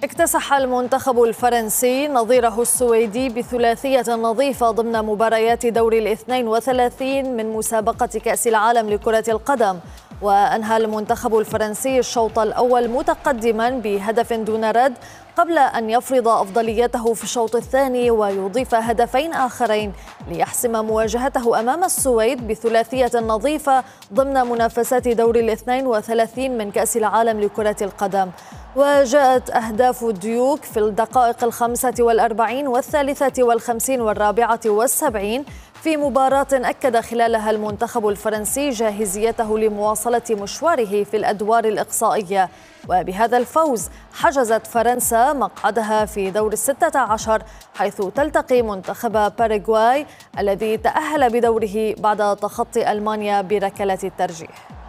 اكتسح المنتخب الفرنسي نظيره السويدي بثلاثية نظيفة ضمن مباريات دور 32 من مسابقة كأس العالم لكرة القدم. وأنهى المنتخب الفرنسي الشوط الأول متقدما بهدف دون رد قبل أن يفرض أفضليته في الشوط الثاني ويضيف هدفين آخرين ليحسم مواجهته أمام السويد بثلاثية نظيفة ضمن منافسات دور 32 من كأس العالم لكرة القدم. وجاءت أهداف ديوك في الدقائق 45 و53 و74 في مباراة أكد خلالها المنتخب الفرنسي جاهزيته لمواصلة مشواره في الأدوار الإقصائية. وبهذا الفوز حجزت فرنسا مقعدها في دور 16 حيث تلتقي منتخب باراغواي الذي تأهل بدوره بعد تخطي ألمانيا بركلة الترجيح.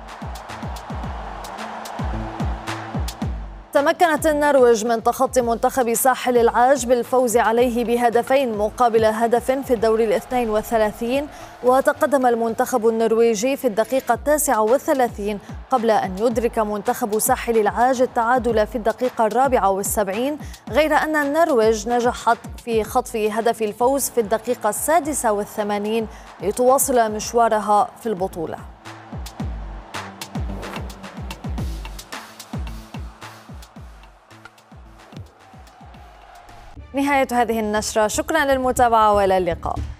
تمكنت النرويج من تخطي منتخب ساحل العاج بالفوز عليه بهدفين مقابل هدف في الدور 32. وتقدم المنتخب النرويجي في الدقيقة 39 قبل أن يدرك منتخب ساحل العاج التعادل في الدقيقة 74، غير أن النرويج نجحت في خطف هدف الفوز في الدقيقة 86 لتواصل مشوارها في البطولة. نهاية هذه النشرة، شكرا للمتابعة وإلى اللقاء.